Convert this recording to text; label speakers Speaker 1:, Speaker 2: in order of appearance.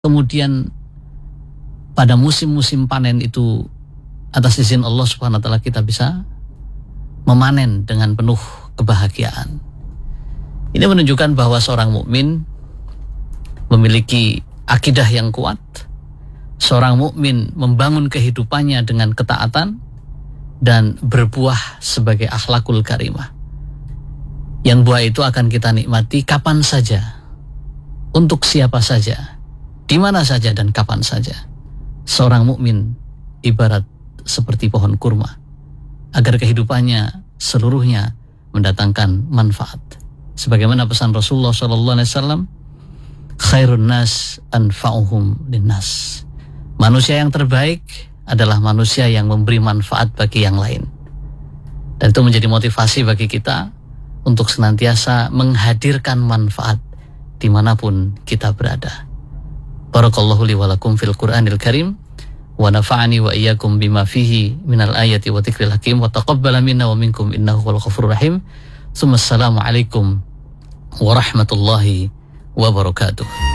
Speaker 1: kemudian pada musim-musim panen itu atas izin Allah Subhanahu wa taala kita bisa memanen dengan penuh kebahagiaan. Ini menunjukkan bahwa seorang mukmin memiliki akidah yang kuat. Seorang mukmin membangun kehidupannya dengan ketaatan dan berbuah sebagai akhlakul karimah. Yang buah itu akan kita nikmati kapan saja, untuk siapa saja, di mana saja dan kapan saja. Seorang mukmin ibarat seperti pohon kurma, agar kehidupannya seluruhnya mendatangkan manfaat. Sebagaimana pesan Rasulullah SAW, khairun nas anfa'uhum linnas. Manusia yang terbaik adalah manusia yang memberi manfaat bagi yang lain. Dan itu menjadi motivasi bagi kita untuk senantiasa menghadirkan manfaat dimanapun kita berada. Barakallahu li walakum fil Qur'anil Karim, wa nafa'ani wa iyyakum bima fihi minal ayati wa dzikril hakim, wa taqabbala minna wa minkum innahu wal ghafurur rahim. Assalamu alaikum warahmatullahi wabarakatuh.